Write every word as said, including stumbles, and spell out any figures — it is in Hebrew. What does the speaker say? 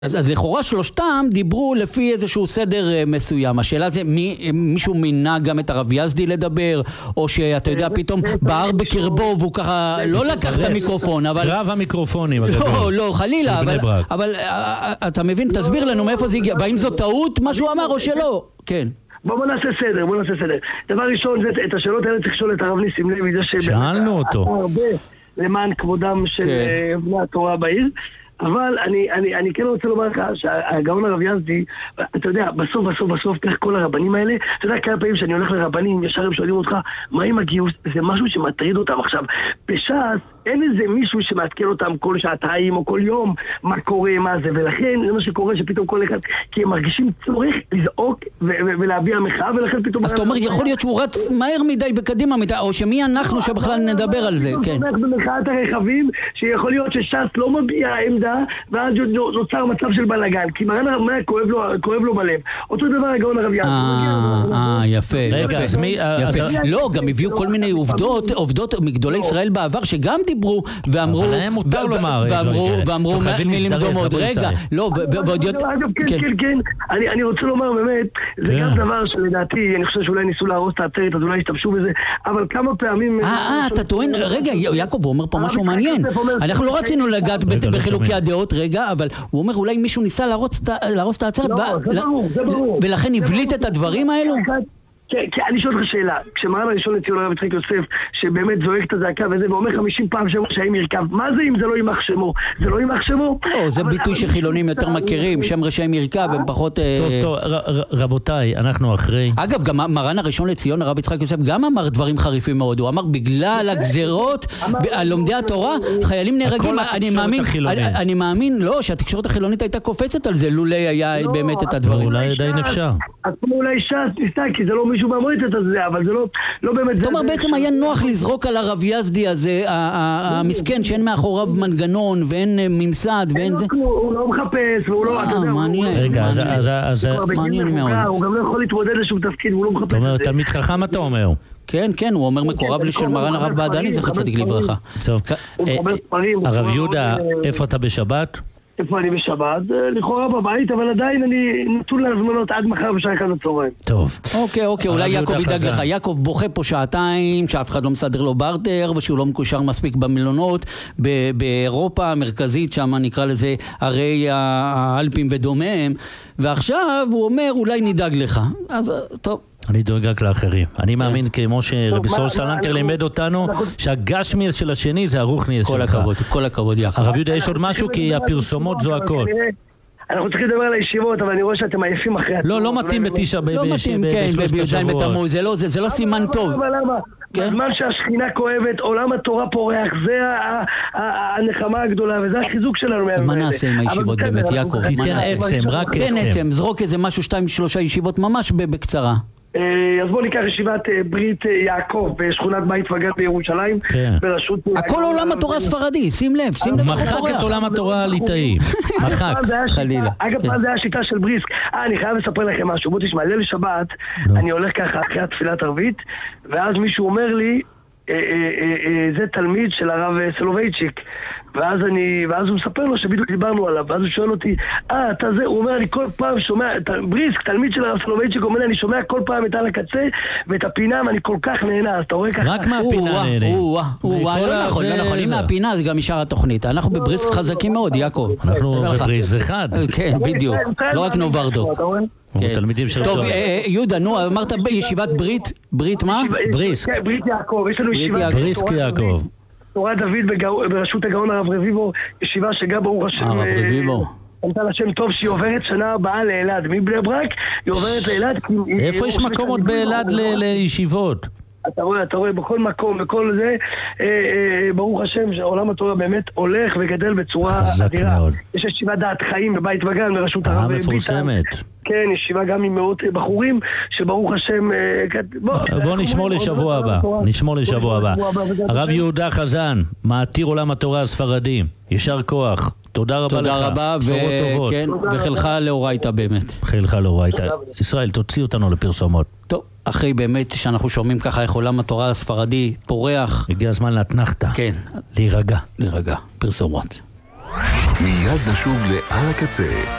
אז, אז לכאורה שלושתם דיברו לפי איזשהו סדר מסוים. השאלה זה, מי, מישהו מינה גם את הרב יזדי לדבר, או שאתה יודע, פתאום בער בקרבו והוא ככה לא לקח את המיקרופון, אבל... רב המיקרופונים. לא, לא, חלילה, אבל, אבל אתה מבין, תסביר לנו מאיפה זה הגיע, והאם זו טעות, מה שהוא אמר או שלא? כן. בואו נעשה סדר, בואו נעשה סדר. דבר ראשון, את השאלות האלה צריך לשאול את הרב ניסים לוי, זה שאלנו אותו. למען כבודם של בני התורה בעיר. אבל אני, אני, אני כן רוצה לומר לך שהגאון הרב יזדי, אתה יודע, בסוף, בסוף, בסוף, כך כל הרבנים האלה, אתה יודע, כמה פעמים שאני הולך לרבנים, ישר הם שואלים אותך, מה עם הגיוס? זה משהו שמטריד אותם עכשיו. בש"ס, אין איזה מישהו שמעדכן אותם כל שעתיים או כל יום, מה קורה, מה זה, ולכן זה מה שקורה שפתאום כל אחד, כי הם מרגישים צורך לזעוק ו- ו- ולהביע מחאה, ולכן פתאום... אז אתה אומר, יכול להיות שהוא רץ מהר מדי וקדימה מדי, או שמי אנחנו שבכלל נדבר על זה, כן. הוא תומך במחאת הרכבים, שיכול להיות שש"ס לא מביע עמדה, ואז נוצר מצב של בלגן, כי מרן הרב מאיר כואב לו בלב. אותו דבר הגאון הרב יזדי. אה, יפה, יפה. לא, גם הביאו כל מיני עובדות, עובדות מגדולי ישראל בעבר, שגם דיברו ואמרו, אבל להם מותר לומר, ואמרו מילים דומות. רגע, לא, ועוד יותר... כן, כן, כן. אני רוצה לומר באמת, זה גם דבר שלדעתי, אני חושב שאולי ניסו להרוס את העצרת, אז אולי ישתמשו בזה, אבל כמה פעמים... אה, אתה טוען, רגע, יעקב, הוא אומר פה משהו מעניין. אנחנו לא רצינו לגעת בחילוקי הדעות, רגע, אבל הוא אומר, אולי מישהו ניסה להרוס את העצרת, ולכן הבליט את הדברים האלו? כן, אני שואל לך שאלה, כשמרן הראשון לציון הרב יצחק יוסף, שבאמת זועק את הזעקה וזה, ואומר חמישים פעם שמו שהאם ירכב, מה זה אם זה לא יימח שמו? זה לא יימח שמו? לא, זה ביטוי שחילונים יותר מכירים, שם רשעים ירכב, הם פחות... טוב, טוב, רבותיי, אנחנו אחרי... אגב, גם מרן הראשון לציון הרב יצחק יוסף גם אמר דברים חריפים מאוד, הוא אמר בגלל הגזרות על לומדי התורה, חיילים נהרגים, אני מאמין, לא, שהתקשורת החילונית הייתה קופצת על זה, לולא היה באמת את הדברים. אולי עדיין אפשר. אז אולי ש"ס ניסתה, כי זה לא מישהו במועצת הזה, אבל זה לא, לא באמת... זאת אומרת, בעצם היה נוח לזרוק על הרב יזדי הזה, המסכן שאין מאחוריו מנגנון, ואין ממסד, ואין זה... הוא לא מחפש, והוא לא... אה, מעניין. רגע, אז... מעניין מאוד. הוא גם לא יכול להתמודד לשום תפקיד, והוא לא מחפש. זאת אומרת, תלמיד חכם אתה אומר. כן, כן, הוא אומר מקורב לי של מרן הרב בעדני, זכר צדיק לברכה. טוב, הרב יהודה, איפה אתה בשבת? איפה אני בשבת? לכאורה בבית, אבל עדיין אני נתון להזמנות עד מחר בשעה אחת בצהריים. טוב. אוקיי, אוקיי, אולי יעקב ידאג לך. יעקב בוכה פה שעתיים, שאף אחד לא מסדר לו ברטר, ושהוא לא מקושר מספיק במלונות, באירופה המרכזית, שם נקרא לזה ערי האלפים ודומיהם, ועכשיו הוא אומר, אולי נדאג לך. אז טוב. אני דואג רק לאחרים. אני מאמין כמו שרבי סול סלנטר לימד אותנו שהגשמי של השני זה הרוחני שלך. כל הכבוד, כל הכבוד יעקב. הרב יהודה, יש עוד משהו כי הפרסומות זועקות. אנחנו צריכים לדבר על הישיבות, אבל אני רואה שאתם עייפים אחרי... לא, לא מתאים בתשע בשלושת לא מתאים, כן, בי"ז בתמוז, זה לא סימן טוב. אבל למה? בזמן שהשכינה כואבת, עולם התורה פורח, זה הנחמה הגדולה, וזה החיזוק שלנו. מה נעשה עם הישיבות באמת, יעקב? תיתן עצם, רק עצם. תן עצם, זרוק איזה משהו, שתיים, שלושה ישיבות ממש בקצרה. אז בואו ניקח ישיבת ברית יעקב בשכונת בית וגן בירושלים בראשות... הכל עולם התורה הספרדי, שים לב, שים לב. מחק את עולם התורה הליטאי, מחק, חלילה. אגב, פעם זה היה שיטה של בריסק. אה, אני חייב לספר לכם משהו. בוא תשמע, ליל שבת, אני הולך ככה אחרי התפילת ערבית, ואז מישהו אומר לי, זה תלמיד של הרב סולובייצ'יק, ואז אני, ואז הוא מספר לו שבדיוק דיברנו עליו, ואז הוא שואל אותי, אה, אתה זה, הוא אומר, אני כל פעם שומע, בריסק, תלמיד של הרב סולובייצ'יק, אומר לי, אני שומע כל פעם את על הקצה, ואת הפינה, ואני כל כך נהנה, אז אתה רואה ככה. רק מהפינה נהנה. או, או, לא נכון, לא נכון, אם מהפינה זה גם משאר התוכנית, אנחנו בבריסק חזקים מאוד, יעקב. אנחנו בבריסק אחד. כן, בדיוק, לא רק נוברדו. תלמידים של... טוב, יהודה, נו, אמרת ישיבת ברית, ברית מה? בריסק. ברית יעקב, יש לנו ישיבת... בריסק יעקב. תורת דוד בראשות הגאון הרב רביבו, ישיבה שגם ברוך השם... הרב רביבו. נתן השם טוב שהיא עוברת שנה הבאה לאלעד. מבני ברק היא עוברת לאלעד... איפה יש מקומות באלעד לישיבות? אתה רואה, אתה רואה, בכל מקום, בכל זה, ברוך השם שעולם התורה באמת הולך וגדל בצורה אדירה. יש ישיבה דעת חיים בבית וגן בראשות הרב ביטן. מפורסמת. כן, ישיבה גם עם מאות בחורים, שברוך השם... בוא נשמור לשבוע הבא, נשמור לשבוע הבא. הרב יהודה חזן, מעתיר עולם התורה הספרדי, ישר כוח. תודה רבה לך. תודה רבה, וחילך לאורייתא באמת. חילך לאורייתא. ישראל, תוציא אותנו לפרסומות. טוב, אחרי באמת שאנחנו שומעים ככה איך עולם התורה הספרדי פורח. הגיע הזמן להתנחת. כן. להירגע. להירגע. פרסומות. מיד נשוב לעל הקצה.